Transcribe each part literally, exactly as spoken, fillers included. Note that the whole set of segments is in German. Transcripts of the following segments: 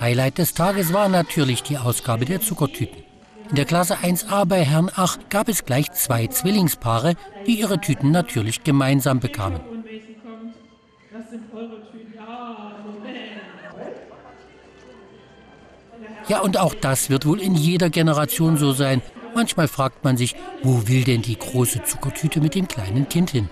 Highlight des Tages war natürlich die Ausgabe der Zuckertüten. In der Klasse eins a bei Herrn Ach gab es gleich zwei Zwillingspaare, die ihre Tüten natürlich gemeinsam bekamen. Ja, und auch das wird wohl in jeder Generation so sein. Manchmal fragt man sich, wo will denn die große Zuckertüte mit dem kleinen Kind hin?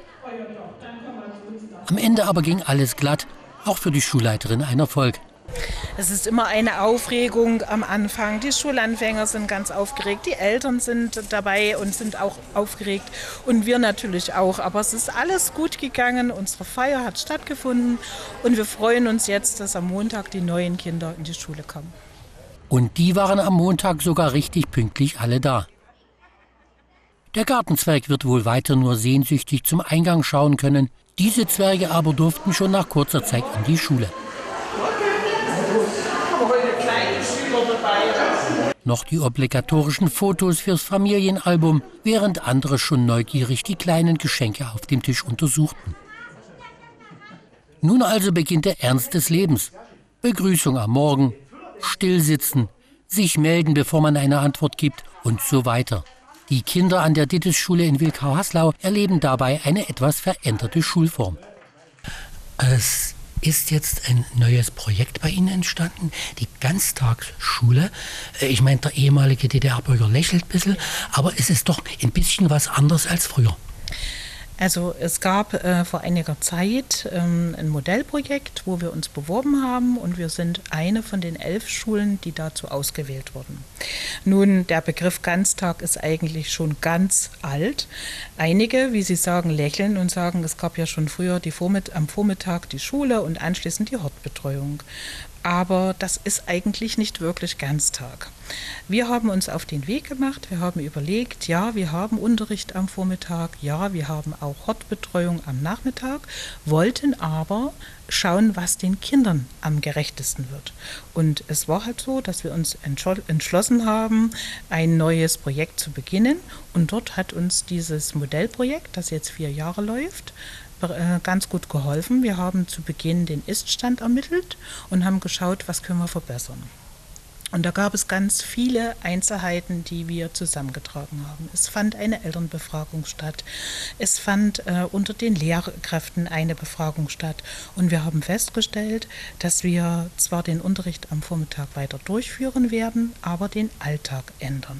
Am Ende aber ging alles glatt, auch für die Schulleiterin ein Erfolg. Es ist immer eine Aufregung am Anfang. Die Schulanfänger sind ganz aufgeregt, die Eltern sind dabei und sind auch aufgeregt und wir natürlich auch. Aber es ist alles gut gegangen, unsere Feier hat stattgefunden und wir freuen uns jetzt, dass am Montag die neuen Kinder in die Schule kommen. Und die waren am Montag sogar richtig pünktlich alle da. Der Gartenzwerg wird wohl weiter nur sehnsüchtig zum Eingang schauen können. Diese Zwerge aber durften schon nach kurzer Zeit in die Schule. Noch die obligatorischen Fotos fürs Familienalbum, während andere schon neugierig die kleinen Geschenke auf dem Tisch untersuchten. Nun also beginnt der Ernst des Lebens. Begrüßung am Morgen, stillsitzen, sich melden, bevor man eine Antwort gibt und so weiter. Die Kinder an der Dittes-Schule in Wilkau-Haslau erleben dabei eine etwas veränderte Schulform. Es ist jetzt ein neues Projekt bei Ihnen entstanden, die Ganztagsschule. Ich meine, der ehemalige D D R-Bürger lächelt ein bisschen, aber es ist doch ein bisschen was anderes als früher. Also es gab äh, vor einiger Zeit ähm, ein Modellprojekt, wo wir uns beworben haben und wir sind eine von den elf Schulen, die dazu ausgewählt wurden. Nun, der Begriff Ganztag ist eigentlich schon ganz alt. Einige, wie Sie sagen, lächeln und sagen, es gab ja schon früher die Vormitt- am Vormittag die Schule und anschließend die Hortbetreuung. Aber das ist eigentlich nicht wirklich Ganztag. Wir haben uns auf den Weg gemacht, wir haben überlegt, ja, wir haben Unterricht am Vormittag, ja, wir haben auch Hortbetreuung am Nachmittag, wollten aber schauen, was den Kindern am gerechtesten wird. Und es war halt so, dass wir uns entschlossen haben, ein neues Projekt zu beginnen. Und dort hat uns dieses Modellprojekt, das jetzt vier Jahre läuft, ganz gut geholfen. Wir haben zu Beginn den Ist-Stand ermittelt und haben geschaut, was können wir verbessern. Und da gab es ganz viele Einzelheiten, die wir zusammengetragen haben. Es fand eine Elternbefragung statt. Es fand äh, unter den Lehrkräften eine Befragung statt. Und wir haben festgestellt, dass wir zwar den Unterricht am Vormittag weiter durchführen werden, aber den Alltag ändern.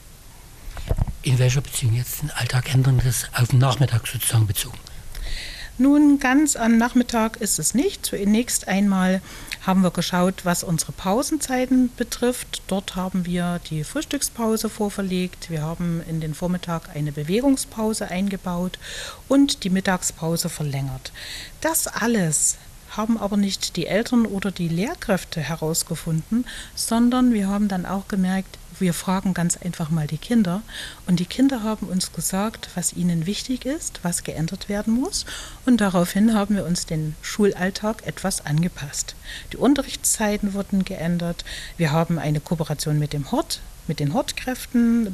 In welcher Beziehung jetzt den Alltag ändern, das auf den Nachmittag sozusagen bezogen? Nun, ganz am Nachmittag ist es nicht. Zunächst einmal haben wir geschaut, was unsere Pausenzeiten betrifft. Dort haben wir die Frühstückspause vorverlegt. Wir haben in den Vormittag eine Bewegungspause eingebaut und die Mittagspause verlängert. Das alles haben aber nicht die Eltern oder die Lehrkräfte herausgefunden, sondern wir haben dann auch gemerkt, wir fragen ganz einfach mal die Kinder und die Kinder haben uns gesagt, was ihnen wichtig ist, was geändert werden muss und daraufhin haben wir uns den Schulalltag etwas angepasst. Die Unterrichtszeiten wurden geändert, wir haben eine Kooperation mit dem Hort, mit den Hortkräften